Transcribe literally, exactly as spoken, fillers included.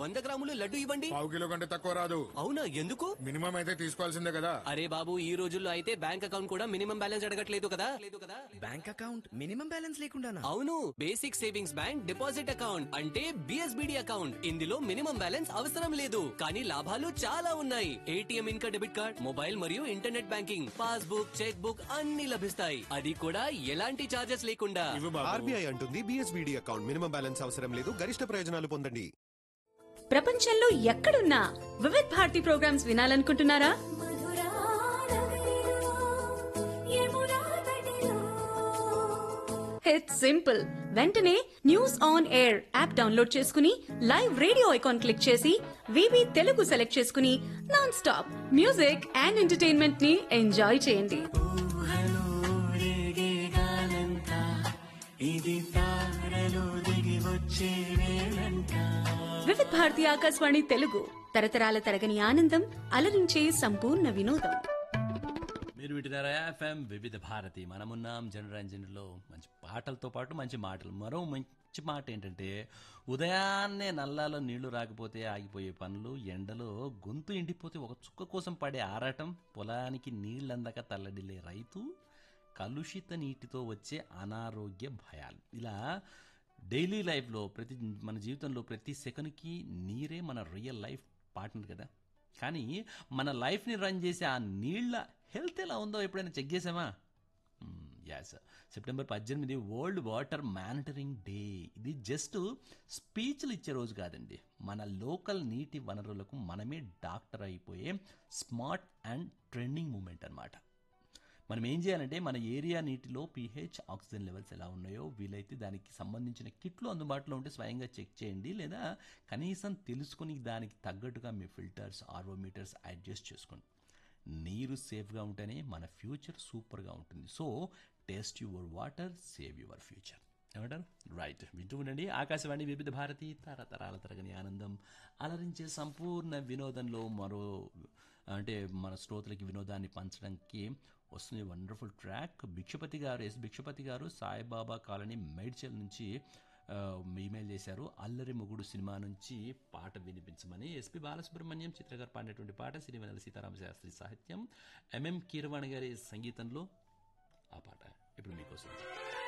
వంద గ్రాములు లడ్డు ఇవ్వండి. పావు కిలో కంటే తక్కువ రాదు. అవునా, ఎందుకు? మినిమం అయితే తీసుకోవాల్సిందే కదా. అరే బాబు, ఈ రోజుల్లో అయితే బ్యాంక్ అకౌంట్ కూడా మినిమం బ్యాలెన్స్ అడగట్లేదు కదా. లేదు కదా. Bank account minimum balance లేకుండానా? అవును, basic savings bank deposit account అంటే బిఎస్బిడి అకౌంట్. ఇందులో మినిమం బ్యాలెన్స్ అవసరం లేదు, కానీ లాభాలు చాలా ఉన్నాయి. ఏటీఎం, ఇంకా డెబిట్ కార్డ్, మొబైల్ మరియు internet banking, passbook, cheque book అన్ని లభిస్తాయి. అది కూడా ఎలాంటి చార్జెస్ లేకుండా. ఆర్బీఐ అంటుంది బిఎస్బిడి అకౌంట్ మినిమం బ్యాలెన్స్ అవసరం లేదు, గరిష్ట ప్రయోజనాలు పొందండి. ప్రపంచంలో ఎక్కడున్నా Vividh Bharati programmes వినాలనుకుంటున్నారా? It's simple. వెంటనే news on air app download చేసుకుని లైవ్ రేడియో ఐకాన్ క్లిక్ చేసి వివి తెలుగు సెలెక్ట్ చేసుకుని non stop music and entertainment ని ఎంజాయ్ చేయండి. వివిధ్ భారతి ఆకాశవాణి తెలుగు, తరతరాల తరగని ఆనందం, అలరించే సంపూర్ణ వినోదం. మీరు వింటున్నారా ఎఫ్ఎం వివిధ భారతి. మనమున్నాం జనరంజన్లో మంచి పాటలతో పాటు మంచి మాటలు. మరో మంచి మాట ఏంటంటే, ఉదయాన్నే నల్లాలో నీళ్లు రాకపోతే ఆగిపోయే పనులు, ఎండలో గొంతు ఎండిపోతే ఒక చుక్క కోసం పడే ఆరాటం, పొలానికి నీళ్లందక తల్లడిల్లే రైతు, కలుషిత నీటితో వచ్చే అనారోగ్య భయాలు, ఇలా డైలీ లైఫ్లో ప్రతి మన జీవితంలో ప్రతి సెకండ్కి నీరే మన రియల్ లైఫ్ పార్ట్నర్ కదా. కానీ మన లైఫ్ని రన్ చేసే ఆ నీళ్ల హెల్త్ ఎలా ఉందో ఎప్పుడైనా చెక్ చేసామా? యాస్, సెప్టెంబర్ పద్దెనిమిది వరల్డ్ వాటర్ మానిటరింగ్ డే. ఇది జస్ట్ స్పీచ్లు ఇచ్చే రోజు కాదండి, మన లోకల్ నీటి వనరులకు మనమే డాక్టర్ అయిపోయే స్మార్ట్ అండ్ ట్రెండింగ్ మూమెంట్ అన్నమాట. మనం ఏం చేయాలంటే, మన ఏరియా నీటిలో పీహెచ్, ఆక్సిజన్ లెవెల్స్ ఎలా ఉన్నాయో వీలైతే దానికి సంబంధించిన కిట్లు అందుబాటులో ఉంటే స్వయంగా చెక్ చేయండి, లేదా కనీసం తెలుసుకుని దానికి తగ్గట్టుగా మీ ఫిల్టర్స్, ఆర్ఓమీటర్స్ అడ్జస్ట్ చేసుకోండి. నీరు సేఫ్గా ఉంటేనే మన ఫ్యూచర్ సూపర్గా ఉంటుంది. So taste your water, save your future. ఏమంటారు? రైట్, వింటూ ఉండండి ఆకాశవాణి వివిధ భారతి, తరతరాల తరగని ఆనందం, అలరించే సంపూర్ణ వినోదంలో మరో అంటే మన శ్రోతలకి వినోదాన్ని పంచడానికి వస్తుంది వండర్ఫుల్ ట్రాక్. భిక్షపతి గారు, ఎస్ భిక్షపతి గారు సాయిబాబా కాలనీ మేడ్చల్ నుంచి ఈమెయిల్ చేశారు. అల్లరి మొగుడు సినిమా నుంచి పాట వినిపించమని. ఎస్పి బాలసుబ్రహ్మణ్యం, చిత్ర గారు పాడినటువంటి పాట, సిరివెన్నెల సీతారామ శాస్త్రి సాహిత్యం, ఎంఎం కీరవాణి గారి సంగీతంలో ఆ పాట ఇప్పుడు మీకోసం.